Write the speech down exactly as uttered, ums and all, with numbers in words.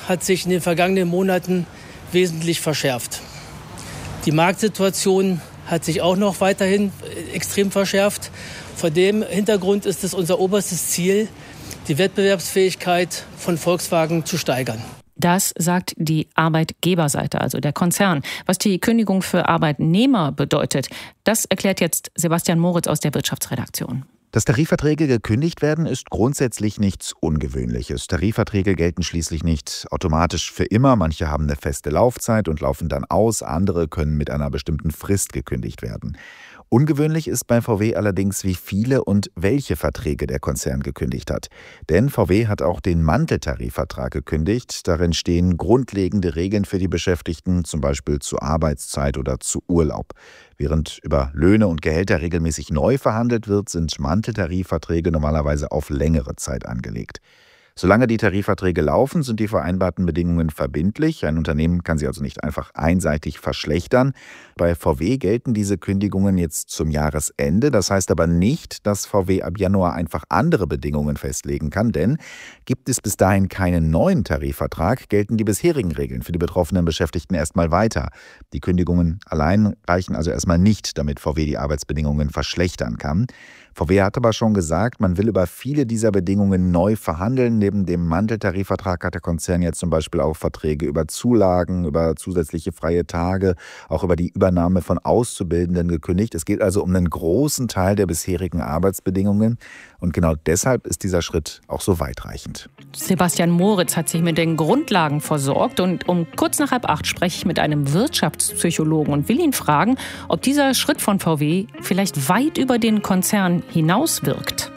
hat sich in den vergangenen Monaten wesentlich verschärft. Die Marktsituation hat sich auch noch weiterhin extrem verschärft. Vor dem Hintergrund ist es unser oberstes Ziel, die Wettbewerbsfähigkeit von Volkswagen zu steigern. Das sagt die Arbeitgeberseite, also der Konzern. Was die Kündigung für Arbeitnehmer bedeutet, das erklärt jetzt Sebastian Moritz aus der Wirtschaftsredaktion. Dass Tarifverträge gekündigt werden, ist grundsätzlich nichts Ungewöhnliches. Tarifverträge gelten schließlich nicht automatisch für immer. Manche haben eine feste Laufzeit und laufen dann aus. Andere können mit einer bestimmten Frist gekündigt werden. Ungewöhnlich ist bei V W allerdings, wie viele und welche Verträge der Konzern gekündigt hat. Denn V W hat auch den Manteltarifvertrag gekündigt. Darin stehen grundlegende Regeln für die Beschäftigten, zum Beispiel zu Arbeitszeit oder zu Urlaub. Während über Löhne und Gehälter regelmäßig neu verhandelt wird, sind Manteltarifverträge normalerweise auf längere Zeit angelegt. Solange die Tarifverträge laufen, sind die vereinbarten Bedingungen verbindlich. Ein Unternehmen kann sie also nicht einfach einseitig verschlechtern. Bei V W gelten diese Kündigungen jetzt zum Jahresende. Das heißt aber nicht, dass V W ab Januar einfach andere Bedingungen festlegen kann. Denn gibt es bis dahin keinen neuen Tarifvertrag, gelten die bisherigen Regeln für die betroffenen Beschäftigten erstmal weiter. Die Kündigungen allein reichen also erstmal nicht, damit V W die Arbeitsbedingungen verschlechtern kann. V W hat aber schon gesagt, man will über viele dieser Bedingungen neu verhandeln. Neben dem Manteltarifvertrag hat der Konzern jetzt zum Beispiel auch Verträge über Zulagen, über zusätzliche freie Tage, auch über die Übernahme von Auszubildenden gekündigt. Es geht also um einen großen Teil der bisherigen Arbeitsbedingungen. Und genau deshalb ist dieser Schritt auch so weitreichend. Sebastian Moritz hat sich mit den Grundlagen versorgt. Und um kurz nach halb acht spreche ich mit einem Wirtschaftspsychologen und will ihn fragen, ob dieser Schritt von V W vielleicht weit über den Konzern hinaus wirkt.